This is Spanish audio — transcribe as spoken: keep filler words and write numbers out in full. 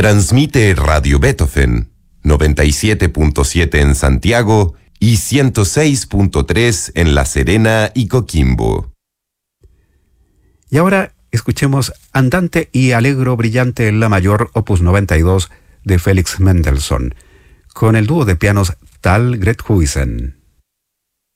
Transmite Radio Beethoven, noventa y siete punto siete en Santiago y ciento seis punto tres en La Serena y Coquimbo. Y ahora escuchemos Andante y Allegro brillante en la mayor, opus noventa y dos, de Félix Mendelssohn, con el dúo de pianos Tal Grethuisen.